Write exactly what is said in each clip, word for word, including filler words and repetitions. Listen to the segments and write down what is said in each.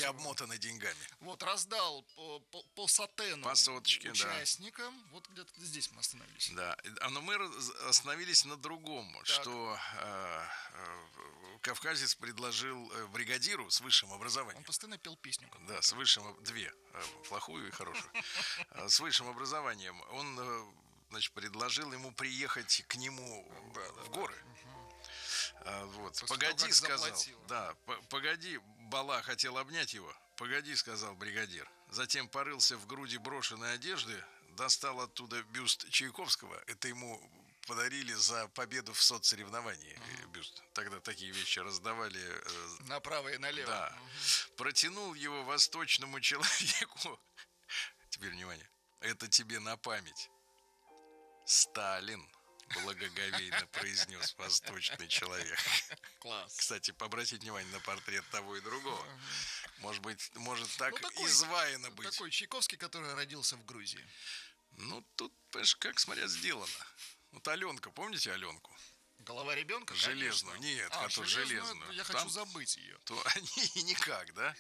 Ноги обмотаны деньгами. Вот, раздал по, по, по сатену по соточке, участникам. Да. Вот где-то здесь мы остановились. Да, но мы остановились на другом, так. что э, э, кавказец предложил бригадиру с высшим образованием. Он постоянно пел песню. Да, с высшим, две, плохую и хорошую. С высшим образованием. Он, значит, предложил ему приехать к нему в горы. Вот. После погоди, того, сказал. Заплатил. Да, погоди, Бала хотел обнять его. Погоди, сказал бригадир. Затем порылся в груди брошенной одежды, достал оттуда бюст Чайковского. Это ему подарили за победу в соцсоревновании. Uh-huh. Бюст. Тогда такие вещи раздавали направо и налево. Да. Uh-huh. Протянул его восточному человеку. Теперь внимание. Это тебе на память. Сталин. Благоговейно произнес восточный человек. Класс. Кстати, обратите внимание на портрет того и другого. Может быть, может так ну, такой, изваяно быть. Такой Чайковский, который родился в Грузии. Ну, тут, понимаешь, как, смотря, сделано. Вот Аленка, помните Аленку? Голова ребенка? Железную. Конечно. Нет, а, которую железную. Я Там, хочу забыть ее. То они никак, да?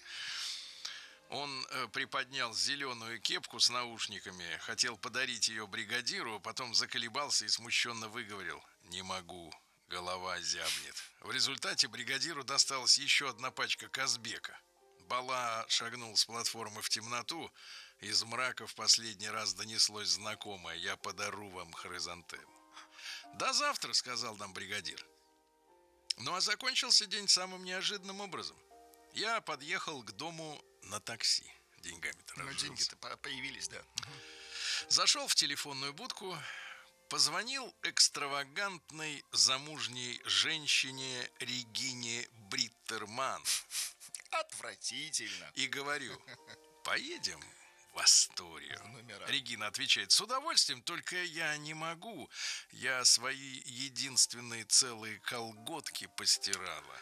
Он э, приподнял зеленую кепку с наушниками, хотел подарить ее бригадиру, потом заколебался и смущенно выговорил: «Не могу, голова зябнет». В результате бригадиру досталась еще одна пачка Казбека. Бала шагнул с платформы в темноту. Из мрака в последний раз донеслось знакомое: «Я подарю вам хризантему». «До завтра», — сказал нам бригадир. Ну а закончился день самым неожиданным образом. Я подъехал к дому на такси. Деньгами-то Ну, деньги-то появились, да. Зашел в телефонную будку, позвонил экстравагантной замужней женщине Регине Бриттерман. Отвратительно. И говорю: поедем в Асторию. Номера. Регина отвечает: с удовольствием, только я не могу. Я свои единственные целые колготки постирала.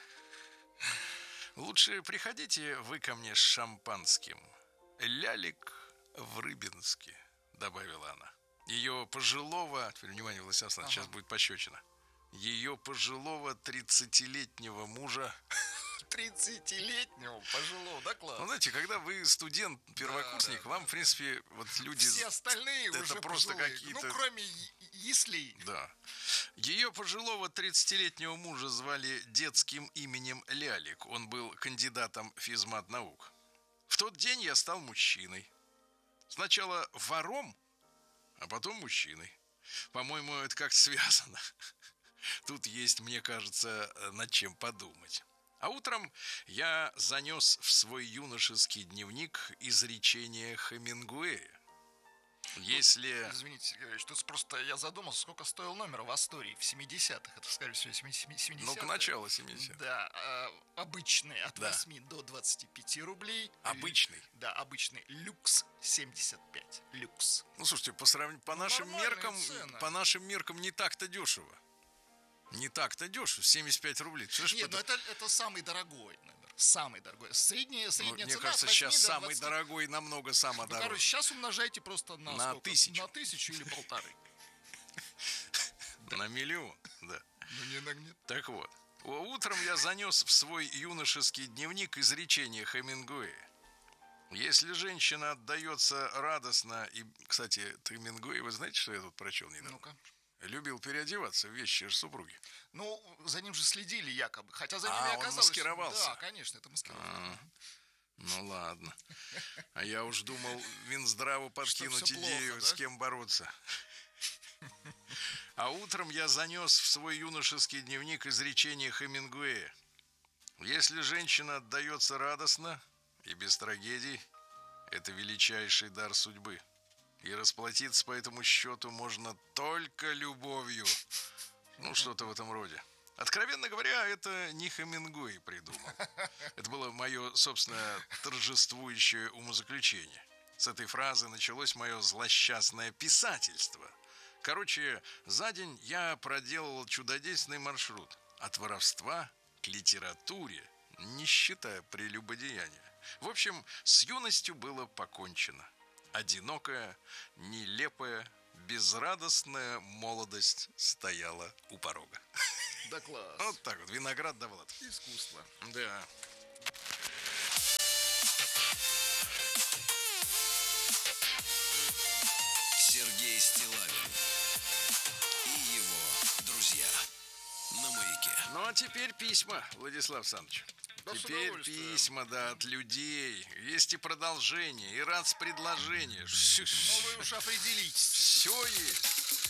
Лучше приходите вы ко мне с шампанским. Лялик в Рыбинске, добавила она. Ее пожилого, теперь внимание, Владислав Александрович, ага. Сейчас будет пощечина. Ее пожилого тридцатилетнего мужа. тридцатилетнего пожилого, да, класс? Ну, знаете, когда вы студент, первокурсник, да, да, вам, да, в принципе, вот люди... Все остальные это уже просто пожилые. какие-то... Ну, кроме яслей. Да. Ее пожилого тридцатилетнего мужа звали детским именем Лялик. Он был кандидатом физмат-наук. В тот день я стал мужчиной. Сначала вором, а потом мужчиной. По-моему, это как-то связано. Тут есть, мне кажется, над чем подумать. А утром я занес в свой юношеский дневник изречение Хемингуэя. Если... Извините, Сергей Ильич, тут просто я задумался, сколько стоил номер в Астории в семидесятых. Это, скорее всего, семидесятые. Ну, к началу семидесятых. Да, э, обычный от да. восьми до двадцати пяти рублей. Обычный? Лю... Да, обычный. Люкс семьдесят пять. Люкс. Ну, слушайте, по, сравнению, по, нашим меркам, по нашим меркам не так-то дешево. Не так-то дешево, семьдесят пять рублей. Нет, ну это, это самый дорогой номер. Самый дорогой. Средняя, средняя ну, цена. Мне кажется, сейчас самый дорогой намного самый дорогой. Ну, короче, сейчас умножайте просто на, на сколько? тысячу. На тысячу или полторы. На миллион, да. Ну, не нагнет. Так вот. Утром я занес в свой юношеский дневник изречение Хемингуэя. Если женщина отдается радостно... И, кстати, Хемингуэй, вы знаете, что я тут прочел недавно? Ну-ка. Любил переодеваться в вещи супруги. Ну, за ним же следили якобы. Хотя за ним а, и оказалось... он маскировался? Да, конечно, это маскировался. А, ну, ладно. А я уж думал, Минздраву подкинуть идею, плохо, да? С кем бороться. А утром я занес в свой юношеский дневник изречение Хемингуэя. Если женщина отдается радостно и без трагедий, это величайший дар судьбы. И расплатиться по этому счету можно только любовью. Ну, что-то в этом роде. Откровенно говоря, это не Хемингуэй придумал. Это было мое собственное торжествующее умозаключение. С этой фразы началось мое злосчастное писательство. Короче, за день я проделал чудодейственный маршрут. От воровства к литературе, не считая прелюбодеяния. В общем, с юностью было покончено. Одинокая, нелепая, безрадостная молодость стояла у порога. Да класс. Вот так вот, виноград да Влад. Искусство. Да. Маяке. Ну а теперь письма, Владислав Александрович. Да, Теперь письма, да, от людей. Есть и продолжение, и РАЦ-предложение. Ну вы уж определитесь. Все есть.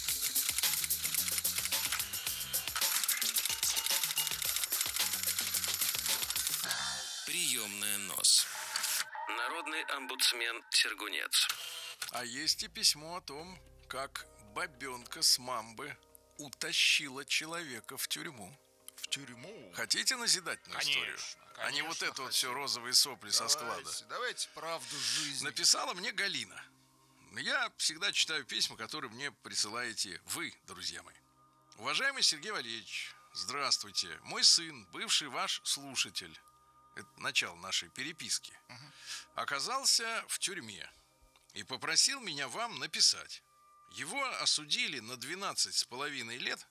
Приемная НОС. Народный омбудсмен Сергунец. А есть и письмо о том, как бабенка с мамбы утащила человека в тюрьму. В тюрьму? Хотите назидательную Конечно, историю? конечно, а не вот это вот все розовые сопли со склада. Давайте, давайте правду жизни. Написала мне Галина. Я всегда читаю письма, которые мне присылаете вы, друзья мои. Уважаемый Сергей Валерьевич, здравствуйте. Мой сын, бывший ваш слушатель, это начало нашей переписки, uh-huh. оказался в тюрьме и попросил меня вам написать. Его осудили на двенадцать с половиной лет.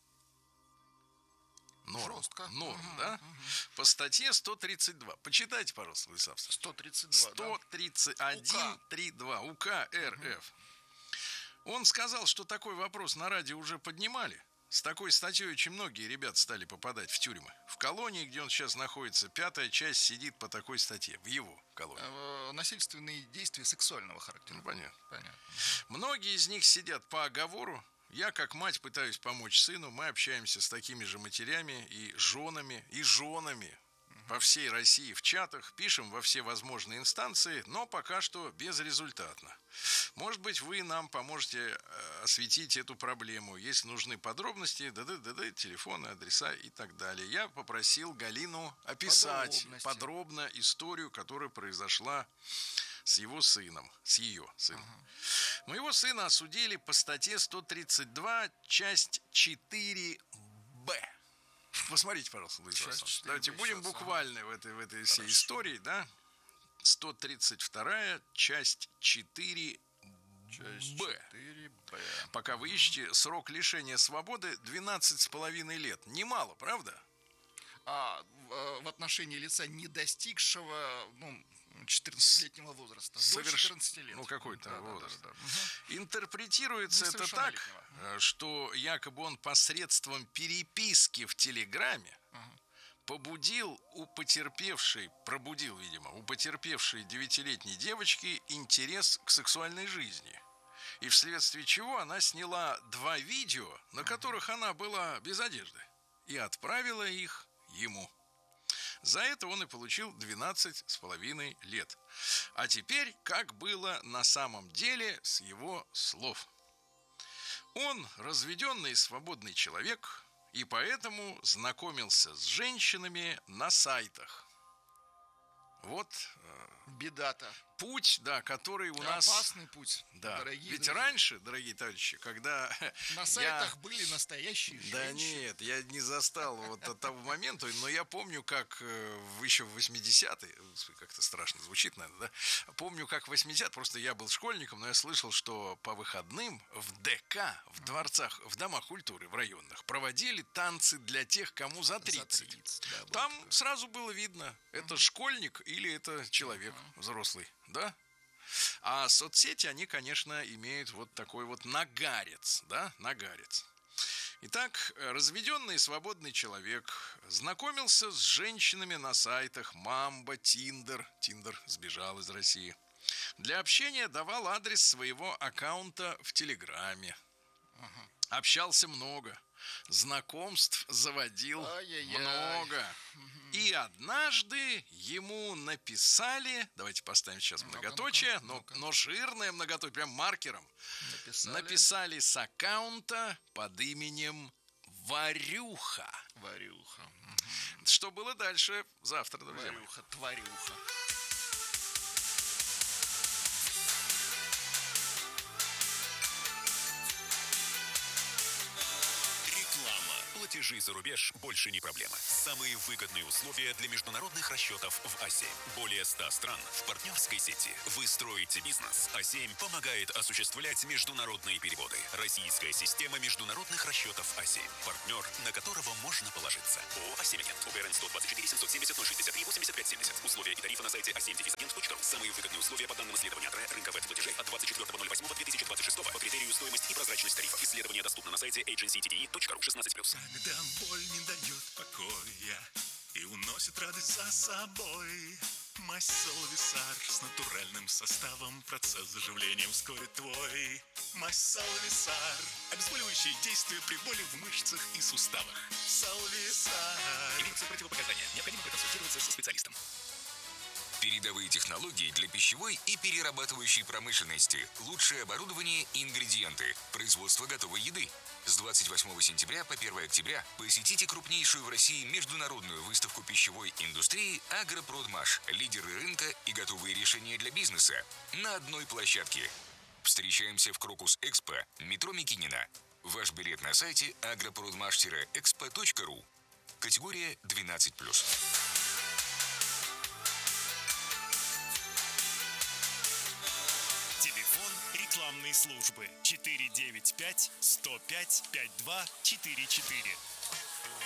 Норм, Жестко. Норм, угу, да? Угу. По статье сто тридцать два. Почитайте, пожалуйста, Владислав. сто тридцать два, сто тридцать один тридцать два. УК РФ. Угу. Он сказал, что такой вопрос на радио уже поднимали. С такой статьей очень многие ребята стали попадать в тюрьмы. В колонии, где он сейчас находится, пятая часть сидит по такой статье. В его колонии. Э, насильственные действия сексуального характера. Ну, понятно. Понятно. Многие из них сидят по оговору. Я, как мать, пытаюсь помочь сыну. Мы общаемся с такими же матерями и женами, и женами по всей России в чатах. Пишем во все возможные инстанции, но пока что безрезультатно. Может быть, вы нам поможете осветить эту проблему. Если нужны подробности, да-да-да, телефоны, адреса и так далее. Я попросил Галину описать подробно историю, которая произошла с его сыном, с ее сыном. Uh-huh. Моего сына осудили по статье сто тридцать два, часть четыре бэ. Посмотрите, пожалуйста, Владислав Александрович. Давайте будем буквально в этой, в этой всей истории, да? сто тридцать два, часть четыре бэ. Пока вы ищете, срок лишения свободы двенадцать с половиной лет. Немало, правда? А в, в отношении лица, не достигшего, ну, четырнадцатилетнего возраста. Соверш... До четырнадцати лет. Ну, какой-то да, возраст. Да, да, да. Интерпретируется это так, что якобы он посредством переписки в Телеграме uh-huh. побудил у потерпевшей, пробудил, видимо, у потерпевшей девятилетней девочки интерес к сексуальной жизни. И вследствие чего она сняла два видео, на которых uh-huh. она была без одежды, и отправила их ему. За это он и получил двенадцать с половиной лет. А теперь, как было на самом деле с его слов. Он разведенный и свободный человек, и поэтому знакомился с женщинами на сайтах. Вот беда-то. Путь, да, который у нас... Опасный путь, да. Дорогие Ведь друзья. Раньше, дорогие товарищи, когда... На сайтах я... были настоящие женщины. Да нет, я не застал вот от того момента, но я помню, как э, еще в восьмидесятые, как-то страшно звучит, наверное, да? Помню, как в восьмидесятые, просто я был школьником, но я слышал, что по выходным в ДК, в дворцах, в домах культуры, в районных, проводили танцы для тех, кому за тридцать. За тридцать, да, там такое. Сразу было видно, это uh-huh. школьник или это человек uh-huh. взрослый. Да? А соцсети, они, конечно, имеют вот такой вот нагарец, да, нагарец. Итак, разведенный свободный человек знакомился с женщинами на сайтах Мамба, Тиндер. Тиндер сбежал из России. Для общения давал адрес своего аккаунта в Телеграме. Uh-huh. Общался много. Знакомств заводил Ай-яй-яй. много. Угу. И однажды ему написали, давайте поставим сейчас ну, многоточие, ну, но, но жирное многоточие, прям маркером. Написали. Написали с аккаунта под именем Варюха. Варюха. Угу. Что было дальше, завтра, друзья. Варюха, тварюха. Платежи за рубеж больше не проблема. Самые выгодные условия для международных расчетов в А семь. Более ста стран в партнерской сети. Вы строите бизнес. А семь помогает осуществлять международные переводы. Российская система международных расчетов А семь. Партнер, на которого можно положиться. ООО «А семь Агент». ОГРН сто двадцать четыре семьсот семьдесят ноль шестьдесят три восемьдесят пять семьдесят. Условия и тарифы на сайте а семь агент точка ру. Самые выгодные условия по данным исследования ТРЭ рынка веб-платежей от двадцать четвёртого ноль восьмого две тысячи двадцать шестого по критерию стоимость и прозрачность тарифов. Исследование доступно на сайте эйдженси ти ди и точка ру шестнадцать плюс. Когда боль не дает покоя и уносит радость за собой, мазь Салвисар с натуральным составом процесс заживления ускорит твой. Мазь Салвисар. Обезболивающее действие при боли в мышцах и суставах. Салвисар. Имеются противопоказания. Необходимо проконсультироваться со специалистом. Передовые технологии для пищевой и перерабатывающей промышленности. Лучшее оборудование и ингредиенты. Производство готовой еды. С двадцать восьмого сентября по первое октября посетите крупнейшую в России международную выставку пищевой индустрии «Агропродмаш». Лидеры рынка и готовые решения для бизнеса на одной площадке. Встречаемся в Крокус-Экспо, метро Микинина. Ваш билет на сайте агропродмаш экспо точка ру. Категория двенадцать плюс. Телефон рекламной службы четыре девять пять сто пять пятьдесят два четыре четыре.